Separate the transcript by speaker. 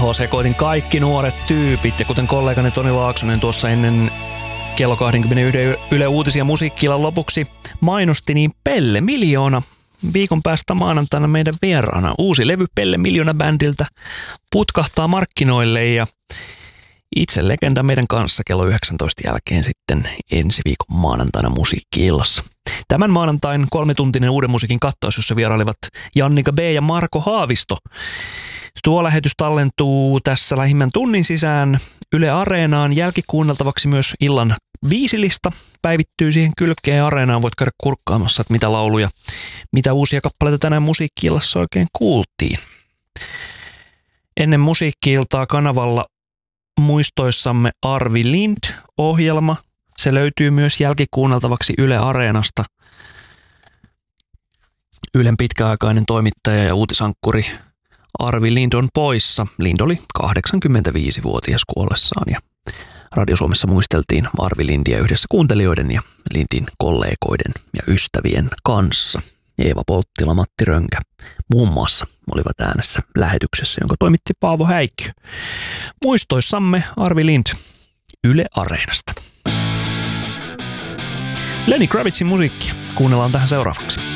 Speaker 1: sekoitin kaikki nuoret tyypit ja kuten kollegani Toni Laaksonen tuossa ennen kello 21 Yle Uutisia musiikkiillan lopuksi mainosti, niin Pelle Miljoona viikon päästä maanantaina meidän vieraana. Uusi levy Pelle Miljoona-bändiltä putkahtaa markkinoille ja itse legenda meidän kanssa kello 19 jälkeen sitten ensi viikon maanantaina musiikki-illassa. Tämän maanantain 3-tuntinen uuden musiikin kattaus, jossa vierailivat Jannika B. ja Marko Haavisto. Tuo lähetys tallentuu tässä lähimmän tunnin sisään Yle Areenaan. Jälkikuunneltavaksi myös illan viisilista päivittyy siihen kylkeen Areenaan. Voit käydä kurkkaamassa, että mitä lauluja, mitä uusia kappaleita tänään musiikki-illassa oikein kuultiin. Ennen musiikki-iltaa kanavalla muistoissamme Arvi Lind-ohjelma. Se löytyy myös jälkikuunneltavaksi Yle Areenasta. Ylen pitkäaikainen toimittaja ja uutisankkuri Arvi Lind on poissa. Lind oli 85-vuotias kuollessaan ja Radio Suomessa muisteltiin Arvi Lindia yhdessä kuuntelijoiden ja Lindin kollegoiden ja ystävien kanssa. Eeva Polttila, Matti Rönkä muun muassa olivat äänessä lähetyksessä, jonka toimitti Paavo Häikky. Muistoissamme Arvi Lind Yle Areenasta. Lenny Kravitzin musiikkia kuunnellaan tähän seuraavaksi.